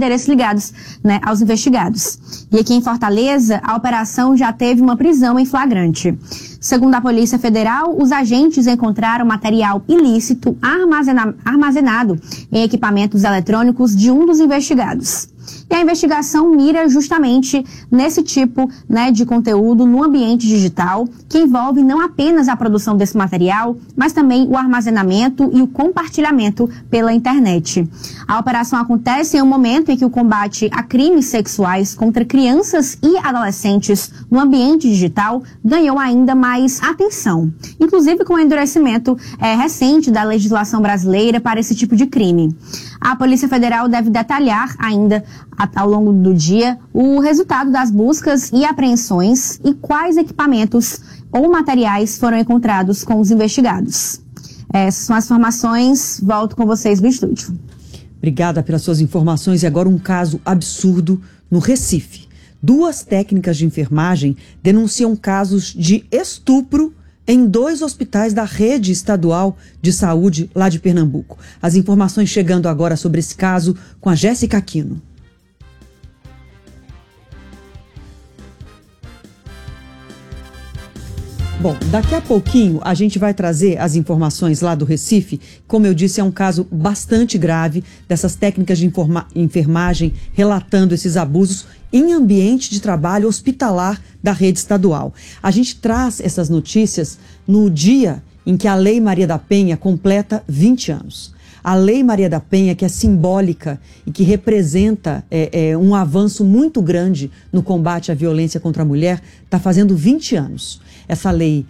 endereços ligados, né, aos investigados. E aqui em Fortaleza, a operação já teve uma prisão em flagrante. Segundo a Polícia Federal, os agentes encontraram material ilícito armazenado em equipamentos eletrônicos de um dos investigados. E a investigação mira justamente nesse tipo, né, de conteúdo no ambiente digital, que envolve não apenas a produção desse material, mas também o armazenamento e o compartilhamento pela internet. A operação acontece em um momento em que o combate a crimes sexuais contra crianças e adolescentes no ambiente digital ganhou ainda mais atenção, inclusive com o endurecimento recente da legislação brasileira para esse tipo de crime. A Polícia Federal deve detalhar ainda ao longo do dia o resultado das buscas e apreensões e quais equipamentos ou materiais foram encontrados com os investigados. Essas são as informações. Volto com vocês no estúdio. Obrigada pelas suas informações. E agora um caso absurdo no Recife. 2 técnicas de enfermagem denunciam casos de estupro em 2 hospitais da rede estadual de saúde lá de Pernambuco. As informações chegando agora sobre esse caso com a Jéssica Aquino. Bom, daqui a pouquinho a gente vai trazer as informações lá do Recife. Como eu disse, é um caso bastante grave dessas técnicas de enfermagem relatando esses abusos em ambiente de trabalho hospitalar da rede estadual. A gente traz essas notícias no dia em que a Lei Maria da Penha completa 20 anos. A Lei Maria da Penha, que é simbólica e que representa um avanço muito grande no combate à violência contra a mulher, está fazendo 20 anos. Essa lei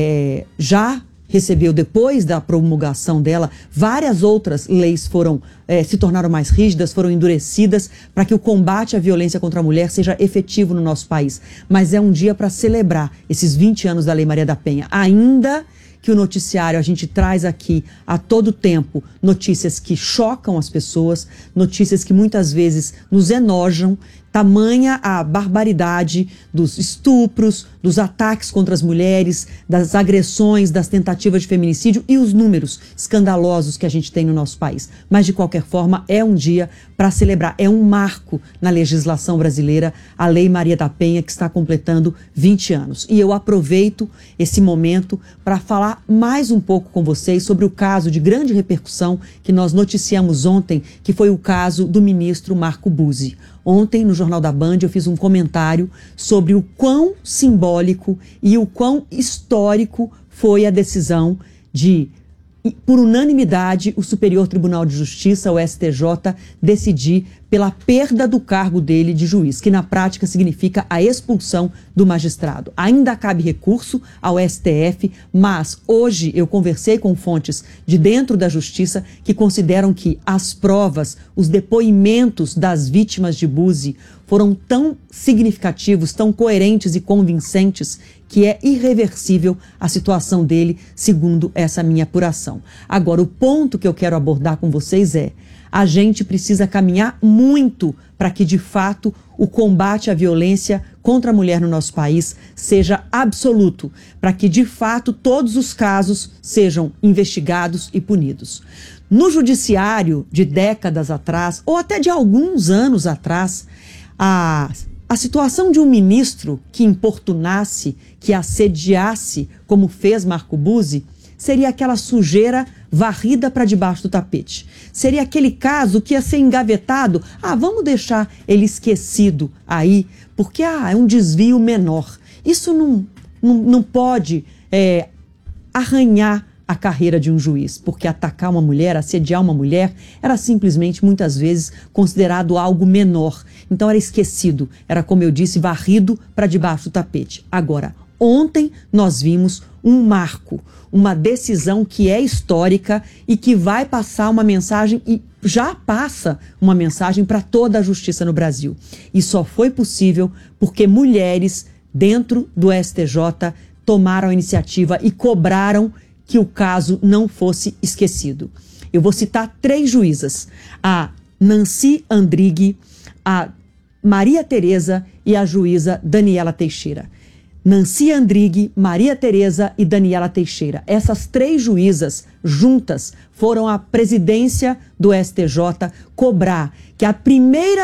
já recebeu, depois da promulgação dela, várias outras leis se tornaram mais rígidas, foram endurecidas para que o combate à violência contra a mulher seja efetivo no nosso país. Mas é um dia para celebrar esses 20 anos da Lei Maria da Penha. Ainda que o noticiário, a gente traz aqui a todo tempo notícias que chocam as pessoas, notícias que muitas vezes nos enojam, tamanha a barbaridade dos estupros, dos ataques contra as mulheres, das agressões, das tentativas de feminicídio e os números escandalosos que a gente tem no nosso país. Mas, de qualquer forma, é um dia para celebrar, é um marco na legislação brasileira, a Lei Maria da Penha, que está completando 20 anos. E eu aproveito esse momento para falar mais um pouco com vocês sobre o caso de grande repercussão que nós noticiamos ontem, que foi o caso do ministro Marco Buzzi. Ontem, no Jornal da Band, eu fiz um comentário sobre o quão simbólico e o quão histórico foi a decisão de, por unanimidade, o Superior Tribunal de Justiça, o STJ, decidir pela perda do cargo dele de juiz, que na prática significa a expulsão do magistrado. Ainda cabe recurso ao STF, mas hoje eu conversei com fontes de dentro da Justiça que consideram que as provas, os depoimentos das vítimas de Buzzi foram tão significativos, tão coerentes e convincentes que é irreversível a situação dele, segundo essa minha apuração. Agora, o ponto que eu quero abordar com vocês é: a gente precisa caminhar muito para que, de fato, o combate à violência contra a mulher no nosso país seja absoluto, para que, de fato, todos os casos sejam investigados e punidos. No judiciário de décadas atrás, ou até de alguns anos atrás, a situação de um ministro que importunasse, que assediasse, como fez Marco Buzzi, seria aquela sujeira varrida para debaixo do tapete. Seria aquele caso que ia ser engavetado. Vamos deixar ele esquecido aí, porque é um desvio menor. Isso não pode arranhar a carreira de um juiz, porque atacar uma mulher, assediar uma mulher, era simplesmente, muitas vezes, considerado algo menor. Então era esquecido, era, como eu disse, varrido para debaixo do tapete. Agora, ontem nós vimos um marco, uma decisão que é histórica e que vai passar uma mensagem, e já passa uma mensagem para toda a justiça no Brasil. E só foi possível porque mulheres dentro do STJ tomaram a iniciativa e cobraram que o caso não fosse esquecido. Eu vou citar 3 juízas: a Nancy Andrighi, a Maria Tereza e a juíza Daniela Teixeira. Nancy Andrighi, Maria Tereza e Daniela Teixeira. Essas 3 juízas juntas foram à presidência do STJ cobrar que a primeira